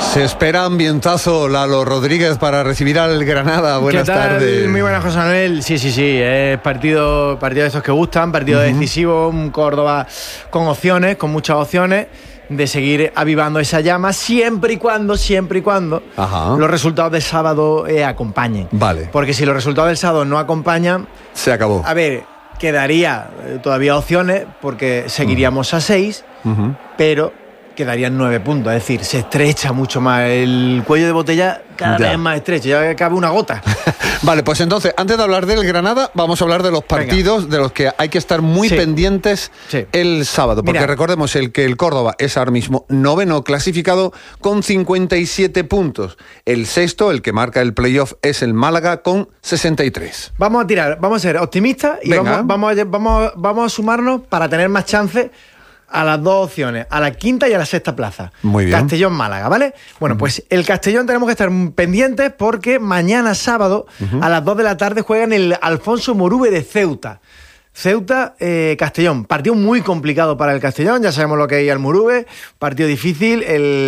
Se espera ambientazo, Lalo Rodríguez, para recibir al Granada. Buenas tardes. Muy buenas, José Manuel. Sí. Es partido de estos que gustan, partido decisivo, un Córdoba con opciones, con muchas opciones de seguir avivando esa llama, siempre y cuando los resultados del sábado acompañen. Vale. Porque si los resultados del sábado no acompañan, se acabó. A ver, quedaría todavía opciones, porque seguiríamos a 6, pero quedarían 9 puntos, es decir, se estrecha mucho más el cuello de botella, cada vez más estrecho, ya cabe una gota. Vale, pues entonces, antes de hablar del Granada, vamos a hablar de los partidos de los que hay que estar muy pendientes el sábado, porque recordemos que el Córdoba es ahora mismo 9º clasificado con 57 puntos. El sexto, el que marca el playoff, es el Málaga con 63. Vamos a ser optimistas y vamos a sumarnos para tener más chances a las dos opciones, a la quinta y a la sexta plaza. Muy bien. Castellón-Málaga, ¿vale? Bueno, pues el Castellón tenemos que estar pendientes porque mañana sábado a las 2 de la tarde juegan el Alfonso Moruve de Ceuta. Castellón, partido muy complicado para el Castellón, ya sabemos lo que hay al Moruve, partido difícil,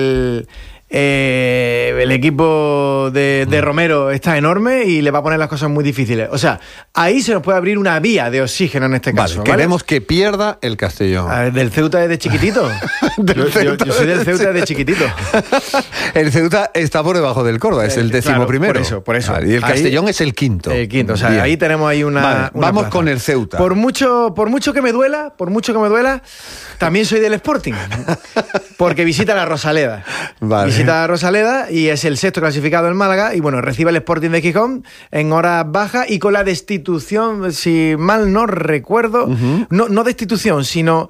el equipo de Romero está enorme y le va a poner las cosas muy difíciles. O sea, ahí se nos puede abrir una vía de oxígeno en este caso. Queremos que pierda el Castellón. ¿Del Ceuta desde chiquitito? Yo soy del Ceuta desde chiquitito. El Ceuta está por debajo del Córdoba, es el 11º. Por eso. Y el Castellón es el quinto. O sea, ahí tenemos ahí una vamos plaza. con el Ceuta. Por mucho que me duela, también soy del Sporting. Porque visita la Rosaleda. Visita la Rosaleda y es el sexto clasificado en Málaga y bueno, recibe el Sporting de Gijón en horas bajas y con la destitución, si mal no recuerdo, no destitución, sino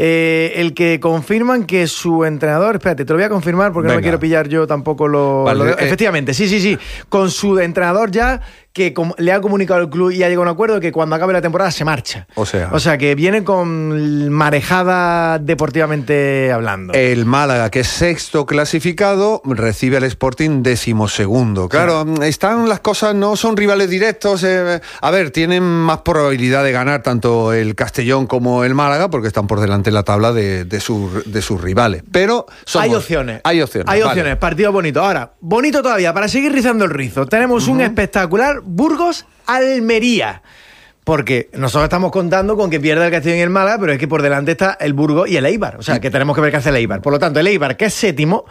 el que confirman que su entrenador, espérate, te lo voy a confirmar porque no me quiero pillar yo tampoco efectivamente, sí, con su entrenador ya que le ha comunicado al club y ha llegado a un acuerdo que cuando acabe la temporada se marcha. O sea que viene con marejada deportivamente hablando. El Málaga, que es sexto clasificado, recibe al Sporting 12º. Claro, están las cosas, no son rivales directos. A ver, tienen más probabilidad de ganar tanto el Castellón como el Málaga, porque están por delante en la tabla de sus rivales. Pero hay opciones. Hay opciones, partido bonito. Ahora, bonito todavía, para seguir rizando el rizo, tenemos un espectacular Burgos-Almería. Porque nosotros estamos contando con que pierda el Castellón y el Málaga, pero es que por delante está el Burgos y el Eibar. O sea, que tenemos que ver qué hace el Eibar. Por lo tanto, el Eibar, que es séptimo,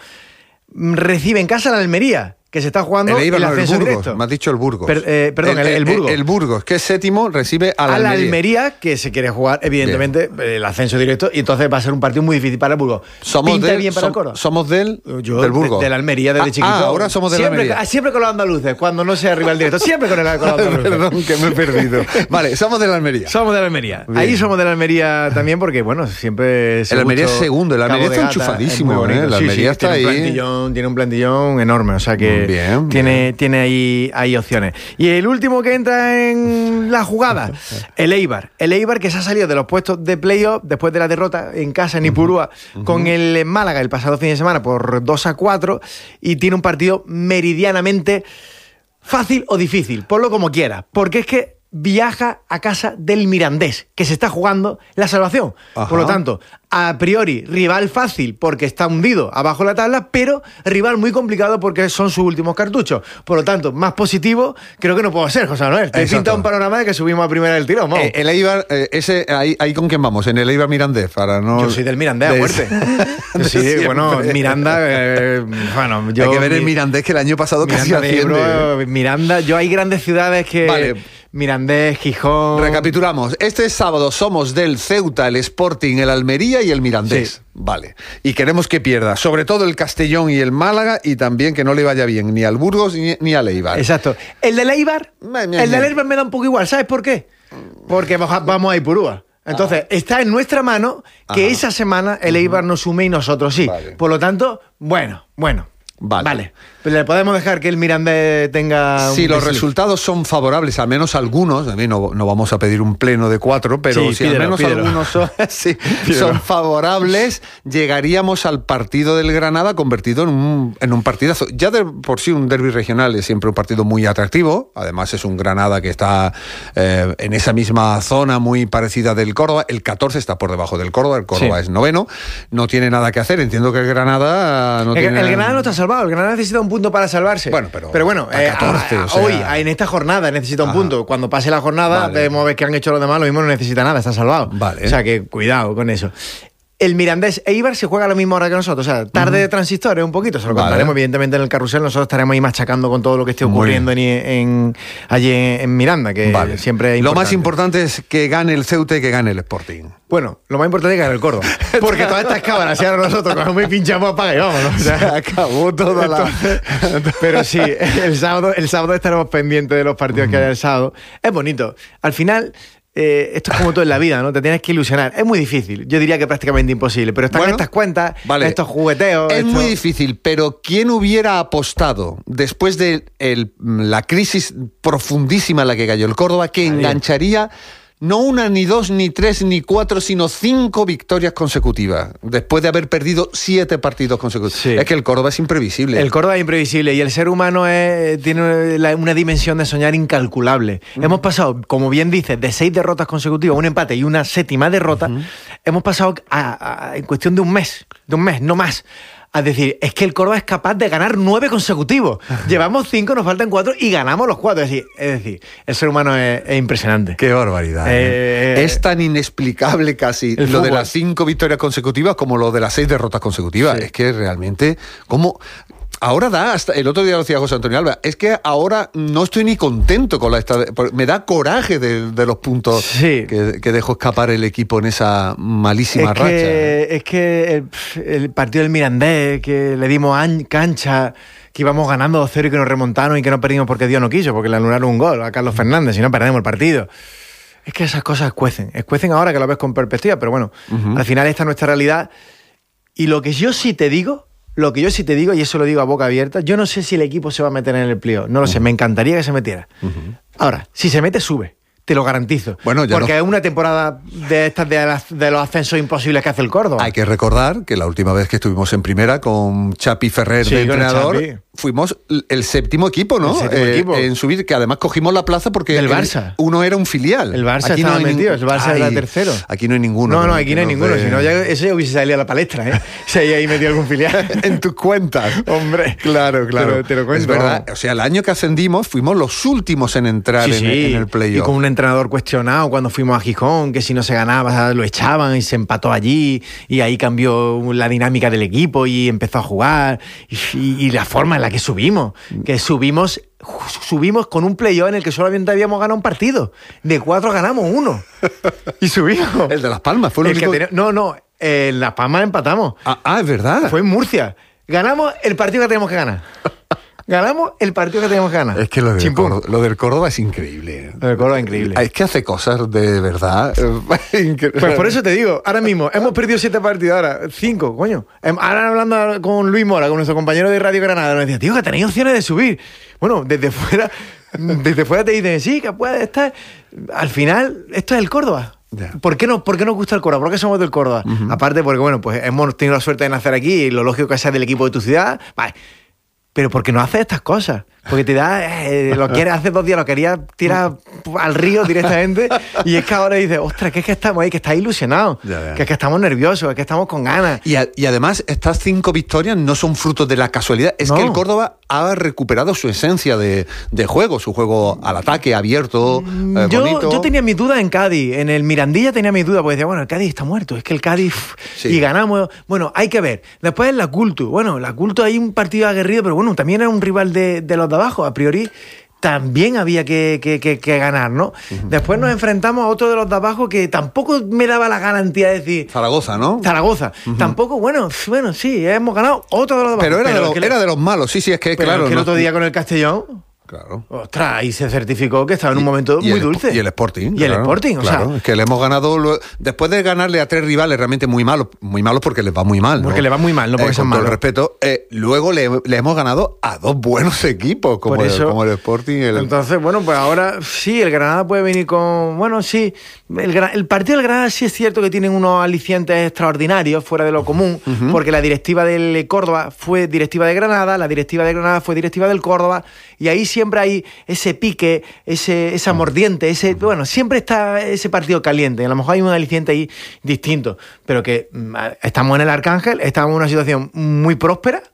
recibe en casa la Almería, que se está jugando el ascenso directo. Me has dicho el Burgos. Perdón, el Burgos. El Burgos, que es séptimo, recibe a la Almería, que se quiere jugar, evidentemente, el ascenso directo, y entonces va a ser un partido muy difícil para el Burgos. Bien para el Coro. Somos del Burgos. De la Almería desde chiquito. Ahora somos de la Almería. Siempre con los andaluces, cuando no sea rival directo, siempre con los andaluces. Perdón, que me he perdido. Vale, somos de la Almería. Somos de la Almería. Bien. Ahí somos de la Almería también, porque, bueno, siempre... El Almería es segundo, el Almería está enchufadísimo. La Almería está ahí. Tiene un plantillón enorme, o sea que tiene ahí opciones. Y el último que entra en la jugada, el Eibar que se ha salido de los puestos de playoff después de la derrota en casa en Ipurúa con el Málaga el pasado fin de semana por 2-4 y tiene un partido meridianamente fácil o difícil, ponlo como quieras, porque es que viaja a casa del Mirandés, que se está jugando la salvación. Por lo tanto, a priori, rival fácil porque está hundido abajo de la tabla, pero rival muy complicado porque son sus últimos cartuchos. Por lo tanto, más positivo creo que no puedo ser, José Manuel. Te he pintado un panorama de que subimos a primera del tirón. El Eibar, ahí con quién vamos, en el Eibar Mirandés. Yo soy del Mirandés a muerte. Miranda, hay que ver el Mirandés, que el año pasado casi asciende. Miranda, yo hay grandes ciudades que... Vale. Mirandés, Gijón... Recapitulamos. Este sábado somos del Ceuta, el Sporting, el Almería y el Mirandés. Sí. Vale. Y queremos que pierda, sobre todo el Castellón y el Málaga, y también que no le vaya bien ni al Burgos ni al Eibar. Exacto. El del Eibar me da un poco igual. ¿Sabes por qué? Porque vamos a Ipurúa. Entonces, está en nuestra mano que esa semana el Eibar nos sume y nosotros sí. Vale. Por lo tanto, bueno. Vale. Pero le podemos dejar que el Mirandés tenga... Si los resultados son favorables, al menos algunos, a mí no vamos a pedir un pleno de 4, pero si al menos algunos son favorables, llegaríamos al partido del Granada convertido en un partidazo. Ya de por sí un derbi regional es siempre un partido muy atractivo, además es un Granada que está en esa misma zona muy parecida del Córdoba, el 14 está por debajo del Córdoba, el Córdoba es 9º, no tiene nada que hacer, entiendo que el Granada no tiene... El Granada no está salvado. salvado. El Granada necesita un punto para salvarse. Bueno, pero bueno, 14, hoy, en esta jornada, necesita un punto. Cuando pase la jornada, vemos a ver qué han hecho los demás. Lo mismo no necesita nada, está salvado. Vale. O sea que cuidado con eso. El Mirandés Eibar se juega a la misma hora que nosotros, o sea, tarde de transistores un poquito, se lo contaremos evidentemente en el carrusel, nosotros estaremos ahí machacando con todo lo que esté ocurriendo allí en Miranda, que siempre es importante. Lo más importante es que gane el Ceuta y que gane el Sporting. Bueno, lo más importante es que gane el Córdoba, porque todas estas cámaras, si ahora nosotros cogemos y pinchamos, apaga y vámonos. O sea, se acabó toda la... Pero sí, el sábado estaremos pendientes de los partidos que haya el sábado. Es bonito. Al final... esto es como todo en la vida, ¿no? Te tienes que ilusionar. Es muy difícil, yo diría que prácticamente imposible, pero están estas cuentas, estos jugueteos. Es muy difícil, pero ¿quién hubiera apostado después de la crisis profundísima en la que cayó el Córdoba que engancharía no una, ni dos, ni tres, ni cuatro, sino 5 victorias consecutivas, después de haber perdido 7 partidos consecutivos? Sí. Es que el Córdoba es imprevisible. El Córdoba es imprevisible y el ser humano tiene una dimensión de soñar incalculable. Hemos pasado, como bien dices, de 6 derrotas consecutivas, un empate y una 7ª derrota, hemos pasado en cuestión de un mes, no más. Es decir, es que el Córdoba es capaz de ganar 9 consecutivos. Llevamos 5, nos faltan 4 y ganamos los 4. Es decir, el ser humano es impresionante. Qué barbaridad. Es tan inexplicable casi lo de las 5 victorias consecutivas como lo de las 6 derrotas consecutivas. Sí. Es que realmente, ¿cómo...? Ahora hasta el otro día lo decía José Antonio Alba, es que ahora no estoy ni contento con me da coraje de los puntos que dejó escapar el equipo en esa malísima racha. Es que el partido del Mirandés, que le dimos cancha, que íbamos ganando 2-0 y que nos remontaron y que no perdimos porque Dios no quiso, porque le anularon un gol a Carlos Fernández, si no perdemos el partido. Es que esas cosas escuecen ahora que lo ves con perspectiva, pero bueno, al final esta es nuestra realidad. Y lo que yo sí te digo, y eso lo digo a boca abierta, yo no sé si el equipo se va a meter en el playoff, no lo sé, me encantaría que se metiera. Ahora, si se mete, sube. Te lo garantizo. Bueno, porque es una temporada de estas de los ascensos imposibles que hace el Córdoba. Hay que recordar que la última vez que estuvimos en primera con Chapi Ferrer de entrenador, fuimos el 7º equipo, ¿no? El 7º equipo. En subir, que además cogimos la plaza porque el Barça. Uno era un filial. El Barça aquí estaba metido, el Barça era tercero. Aquí no hay ninguno. No, aquí no hay ninguno. Si no, eso ya hubiese salido a la palestra, ¿eh? Si ahí metido algún filial. En tus cuentas. Hombre. Claro. Te lo cuento. Es verdad. O sea, el año que ascendimos fuimos los últimos en entrar en el playoff. Y con un entrenador cuestionado cuando fuimos a Gijón, que si no se ganaba lo echaban y se empató allí y ahí cambió la dinámica del equipo y empezó a jugar y la forma en la que subimos con un playoff en el que solamente habíamos ganado un partido. De 4 ganamos 1 y subimos. El de Las Palmas fue el único... en Las Palmas empatamos. Es verdad. Fue en Murcia. Ganamos el partido que teníamos que ganar. Ganamos el partido que teníamos que ganar. Es que lo del Córdoba es increíble. Lo del Córdoba es increíble. Es que hace cosas de verdad. Pues por eso te digo, ahora mismo hemos perdido 7 partidos, ahora 5, coño. Ahora hablando con Luis Mora, con nuestro compañero de Radio Granada, nos decía, tío, que tenéis opciones de subir. Bueno, desde fuera te dicen, sí, que puede estar. Al final, esto es el Córdoba. Yeah. ¿Por qué nos gusta el Córdoba? ¿Por qué somos del Córdoba? Aparte porque, bueno, pues hemos tenido la suerte de nacer aquí y lo lógico que sea del equipo de tu ciudad. Vale. Pero porque no haces estas cosas. Porque te da, lo quieres, hace 2 días lo querías tirar al río directamente y es que ahora dices, ostras, que es que estamos ahí, que estás ilusionado, que es que estamos nerviosos, es que estamos con ganas. Y además estas 5 victorias no son frutos de la casualidad, es que el Córdoba ha recuperado su esencia de juego, su juego al ataque, abierto, bonito. Yo tenía mis dudas en Cádiz, en el Mirandilla tenía mis dudas, porque decía, bueno, el Cádiz está muerto, es que el Cádiz y ganamos, bueno, hay que ver. Después en la Cultu, hay un partido aguerrido, pero bueno, también era un rival de los de abajo, a priori también había que ganar, ¿no? Después nos enfrentamos a otro de los de abajo que tampoco me daba la garantía de decir... Zaragoza, ¿no? Zaragoza. Tampoco, bueno, sí, hemos ganado otro de los de abajo. Pero era de los malos, sí, es que claro. El otro día con el Castellón... Claro. Ostras, ahí se certificó que estaba en un momento muy dulce. Y el Sporting. Y el Sporting, o sea. Es que le hemos ganado, después de ganarle a 3 rivales realmente muy malos porque les va muy mal, ¿no? Porque le va muy mal, no porque son malos. Con todo el respeto, luego le hemos ganado a 2 buenos equipos, como el Sporting. Entonces, bueno, pues ahora sí, el Granada puede venir con... Bueno, sí, el partido del Granada sí es cierto que tienen unos alicientes extraordinarios, fuera de lo común, porque la directiva del Córdoba fue directiva de Granada, la directiva de Granada fue directiva del Córdoba, y ahí siempre hay ese pique, esa mordiente, siempre está ese partido caliente. A lo mejor hay un aliciente ahí distinto, pero que estamos en el Arcángel, estamos en una situación muy próspera,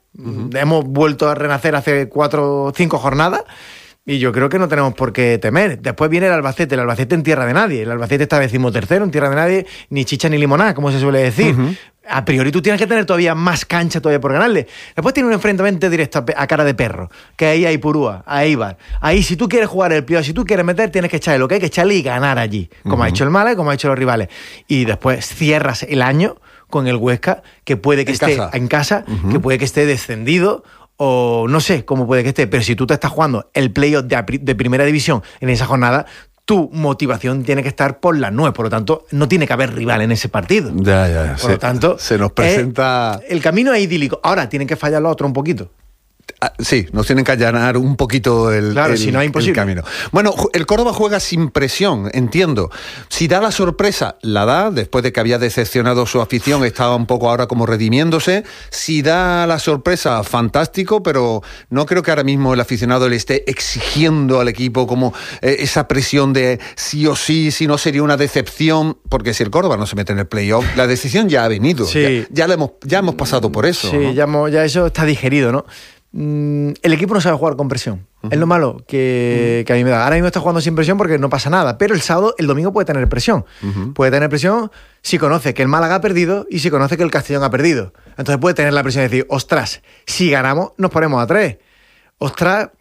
Hemos vuelto a renacer hace 4 o 5 jornadas y yo creo que no tenemos por qué temer. Después viene el Albacete en tierra de nadie. El Albacete está 13º en tierra de nadie, ni chicha ni limonada, como se suele decir. A priori tú tienes que tener todavía más cancha todavía por ganarle. Después tiene un enfrentamiento directo a cara de perro, que ahí hay Ipurúa, a Eibar. Ahí si tú quieres jugar el playoff, si tú quieres meter, tienes que echarle lo que hay que echarle y ganar allí, como ha hecho el Málaga, como ha hecho los rivales. Y después cierras el año con el Huesca, que puede que esté en casa, que puede que esté descendido, o no sé cómo puede que esté, pero si tú te estás jugando el playoff de primera división en esa jornada, tu motivación tiene que estar por las nubes, por lo tanto, no tiene que haber rival en ese partido. Ya. Por lo tanto, se nos presenta... el camino es idílico. Ahora, tienen que fallar los otros un poquito. Sí, nos tienen que allanar un poquito si no es imposible. el camino. Bueno, el Córdoba juega sin presión, entiendo. Si da la sorpresa, la da, después de que había decepcionado su afición, estaba un poco ahora como redimiéndose. Si da la sorpresa, fantástico, pero no creo que ahora mismo el aficionado le esté exigiendo al equipo como esa presión de sí o sí, si no sería una decepción, porque si el Córdoba no se mete en el playoff, la decisión ya ha venido. Sí. Ya hemos pasado por eso. Sí, ¿no? ya eso está digerido, ¿no? El equipo no sabe jugar con presión. Es lo malo que a mí me da. Ahora mismo está jugando sin presión porque no pasa nada, pero el domingo puede tener presión. Puede tener presión si conoce que el Málaga ha perdido y si conoce que el Castellón ha perdido. Entonces puede tener la presión de decir, ostras, si ganamos nos ponemos a 3. Ostras,